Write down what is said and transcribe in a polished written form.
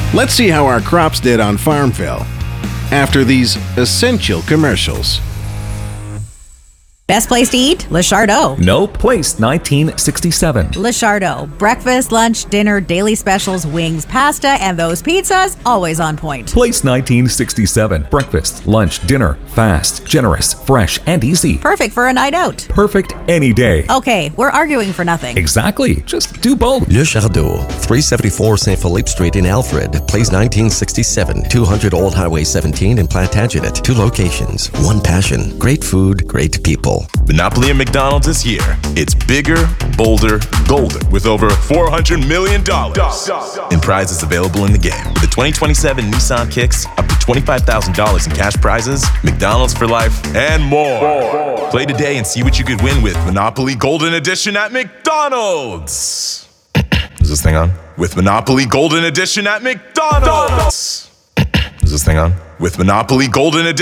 Let's see how our crops did on Farmville after these essential commercials. Best place to eat? Le Chardot. Nope. Place 1967. Le Chardot. Breakfast, lunch, dinner, daily specials, wings, pasta, and those pizzas, always on point. Place 1967. Breakfast, lunch, dinner, fast, generous, fresh, and easy. Perfect for a night out. Perfect any day. Okay, we're arguing for nothing. Exactly. Just do both. Le Chardot, 374 St. Philippe Street in Alfred. Place 1967. 200 Old Highway 17 in Plantagenet. 2 locations, 1 passion. Great food, great people. Monopoly at McDonald's is here. It's bigger, bolder, golden, with over $400 million in prizes available in the game. With the 2027 Nissan Kicks, up to $25,000 in cash prizes, McDonald's for life, and more. Play today and see what you could win with Monopoly Golden Edition at McDonald's. Is this thing on? With Monopoly Golden Edition at McDonald's. Is this thing on? With Monopoly Golden Edition.